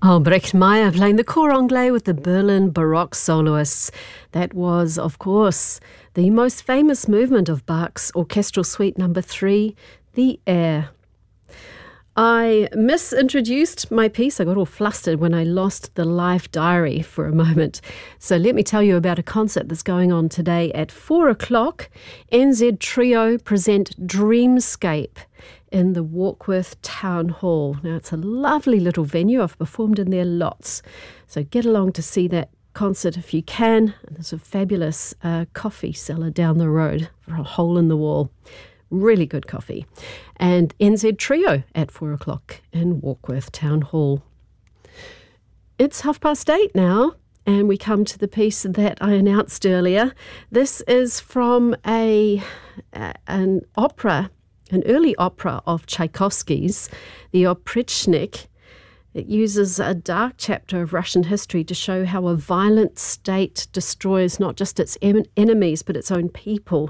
Albrecht Meyer playing the Cor Anglais with the Berlin Baroque soloists. That was, of course, the most famous movement of Bach's Orchestral Suite No. 3, the Air. I misintroduced my piece. I got all flustered when I lost the live diary for a moment. So let me tell you about a concert that's going on today at 4 o'clock. NZ Trio present Dreamscape in the Warkworth Town Hall. Now, it's a lovely little venue. I've performed in there lots. So get along to see that concert if you can. There's a fabulous coffee cellar down the road for a hole in the wall. Really good coffee. And NZ Trio at 4 o'clock in Warkworth Town Hall. It's 8:30 now, and we come to the piece that I announced earlier. This is from an opera, an early opera of Tchaikovsky's, the Oprichnik. It uses a dark chapter of Russian history to show how a violent state destroys not just its enemies, but its own people.